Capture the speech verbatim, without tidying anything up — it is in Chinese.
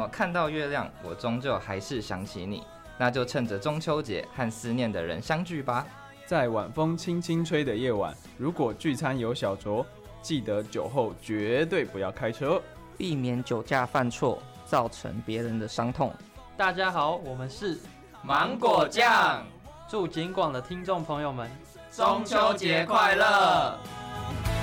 么看到月亮，我终究还是想起你？那就趁着中秋节和思念的人相聚吧。 在晚风轻轻吹的夜晚，如果聚餐有小酌，记得酒后绝对不要开车， 避免酒驾犯错，造成别人的伤痛。 大家好，我们是芒果酱， 祝景广的听众朋友们中秋节快乐！